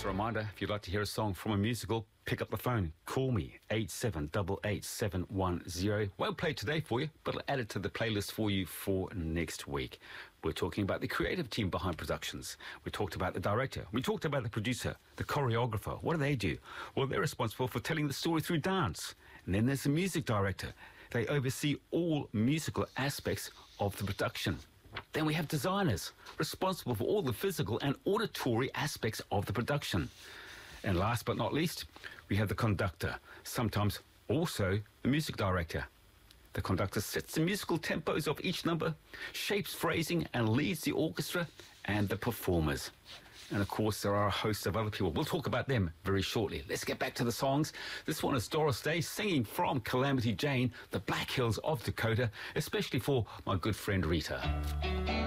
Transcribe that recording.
a reminder, if you'd like to hear a song from a musical, pick up the phone. Call me, 87888710. Won't play today for you, but I'll add it to the playlist for you for next week. We're talking about the creative team behind productions. We talked about the director. We talked about the producer, the choreographer. What do they do? Well, they're responsible for telling the story through dance. And then there's the music director. They oversee all musical aspects of the production. Then we have designers, responsible for all the physical and auditory aspects of the production. And last but not least, we have the conductor, sometimes also the music director. The conductor sets the musical tempos of each number, shapes phrasing and leads the orchestra and the performers. And of course, there are a host of other people. We'll talk about them very shortly. Let's get back to the songs. This one is Doris Day singing from Calamity Jane, the Black Hills of Dakota, especially for my good friend Rita.